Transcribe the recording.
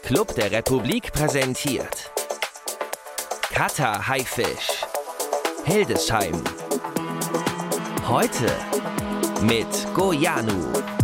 Club der Republik präsentiert Cutter Haifisch Hildesheim. Heute mit Goiano.